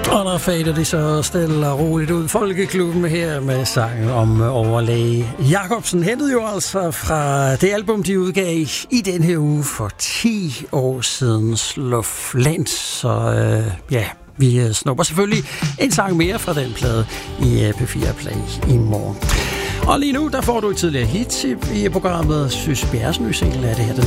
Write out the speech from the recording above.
Og der fader de så stille og roligt ud. Folkeklubben her med sangen om overlæge Jacobsen, hentet jo altså fra det album, de udgav i den her uge for 10 år siden, Slåflens. Så ja, vi snupper selvfølgelig en sang mere fra den plade i P4 Play i morgen. Og lige nu, der får du et tidligere hit i programmet. Sys Bjerres nye single af det her, den